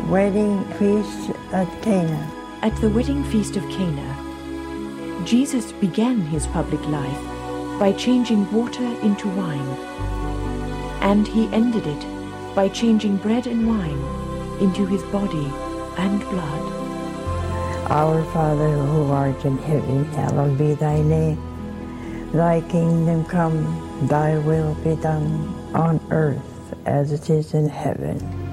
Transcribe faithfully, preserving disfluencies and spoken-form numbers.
wedding feast at Cana. At the wedding feast of Cana, Jesus began his public life by changing water into wine, and he ended it by changing bread and wine into his body and blood. Our Father, who art in heaven, hallowed be thy name. Thy kingdom come, thy will be done, on earth as it is in heaven.